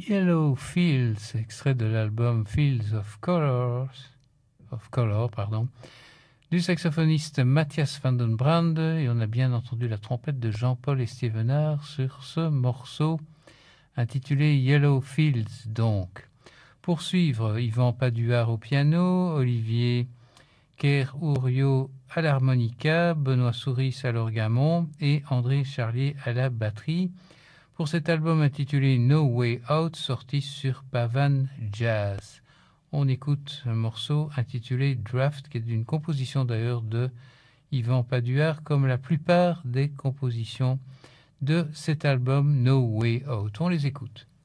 Yellow Fields, extrait de l'album Fields of Color, du saxophoniste Matthias van den Brande, et on a bien entendu la trompette de Jean-Paul Estevenard sur ce morceau intitulé Yellow Fields donc. Pour suivre, Yvan Paduard au piano, Olivier Kerr-Ouriot à l'harmonica, Benoît Souris à l'orgamon et André Charlier à la batterie, pour cet album intitulé No Way Out, sorti sur Pavan Jazz. On écoute un morceau intitulé Draft, qui est une composition d'ailleurs de Yvan Paduard, comme la plupart des compositions de cet album No Way Out. On les écoute.